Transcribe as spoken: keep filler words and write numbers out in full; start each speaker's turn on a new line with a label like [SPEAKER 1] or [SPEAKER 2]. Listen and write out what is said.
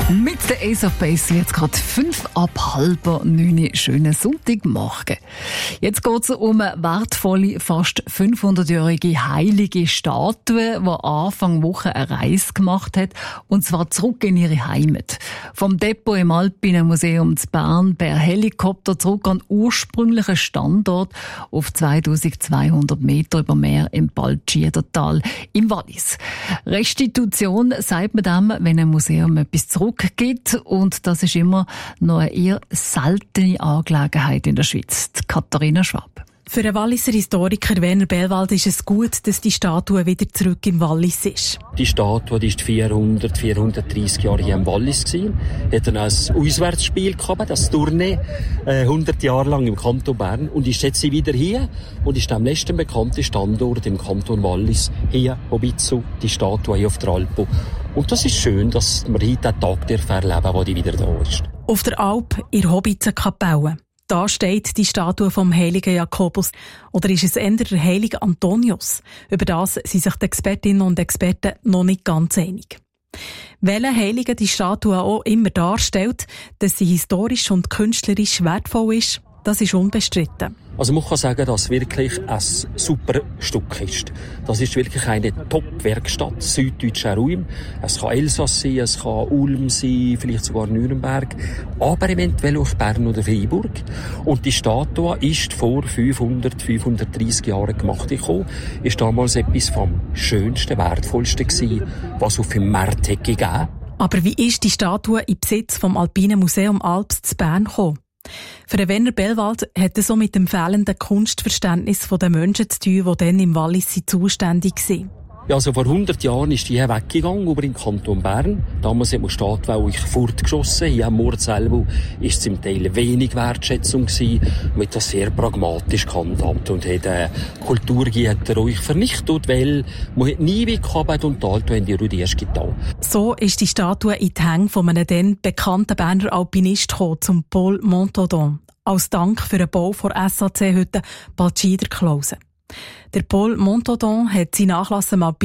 [SPEAKER 1] Mit der Ace of Base jetzt gerade fünf ab halber neun. Schönen Sonntagmorgen. Jetzt geht es um eine wertvolle, fast fünfhundertjährige heilige Statue, die Anfang Woche eine Reise gemacht hat, und zwar zurück in ihre Heimat. Vom Depot im Alpinen Museum zu Bern per Helikopter zurück an den ursprünglichen Standort auf zweitausendzweihundert Meter über Meer im Baldschierdertal im Wallis. Restitution sagt man dem, wenn ein Museum etwas zurückgibt, und das ist immer noch eine eher seltene Angelegenheit in der Schweiz. Die Katharina Schwab.
[SPEAKER 2] Für den Walliser Historiker Werner Bellwald ist es gut, dass die Statue wieder zurück im Wallis ist.
[SPEAKER 3] Die Statue die ist vierhundert, vierhundertdreissig Jahre hier im Wallis gewesen. Hat dann ein Auswärtsspiel gehabt, das Tournee, äh, hundert Jahre lang im Kanton Bern, und ist jetzt wieder hier und ist am letzten bekannten Standort im Kanton Wallis, hier, Hobitzu, die Statue hier auf der Alp. Und das ist schön, dass wir heute den Tag erleben, wo die wieder da ist.
[SPEAKER 2] Auf der Alp, in Hobitzenkapelle. Da steht die Statue vom heiligen Jakobus. Oder ist es eher der heilige Antonius? Über das sind sich die Expertinnen und Experten noch nicht ganz einig. Welcher Heilige die Statue auch immer darstellt, dass sie historisch und künstlerisch wertvoll ist, das ist unbestritten.
[SPEAKER 3] Also man kann sagen, dass es wirklich ein super Stück ist. Das ist wirklich eine Top-Werkstatt, süddeutscher Raum. Es kann Elsass sein, es kann Ulm sein, vielleicht sogar Nürnberg, aber eventuell auch Bern oder Freiburg. Und die Statue ist vor fünfhundert, fünfhundertdreissig Jahren gemacht gekommen. Ist damals etwas vom Schönsten, Wertvollsten gewesen, was auf dem Markt hätte gegeben.
[SPEAKER 2] Aber wie ist die Statue in Besitz vom Alpinen Museum Alps zu Bern gekommen? Für den Werner Bellwald hat es so mit dem fehlenden Kunstverständnis der Menschen zu tun, die dann im Wallis zuständig waren.
[SPEAKER 3] Ja, also vor hundert Jahren ist die hier weggegangen, über den Kanton Bern. Damals hat man Statue fortgeschossen. Hier am Ort selber ist zum Teil wenig Wertschätzung gewesen. Man hat das sehr pragmatisch gehandhabt und hat äh, Kulturgüter ruhig vernichtet, weil man hat nie wie gehabt und die Alten haben die Rudi erst getan.
[SPEAKER 2] So ist die Statue in die Hänge von einem dann bekannten Berner Alpinist gekommen, zum Paul Montaudoin. Als Dank für den Bau der S A C-Hütte Baldschierder-Klause. Der Paul Montaudoin hat seinen Nachlass am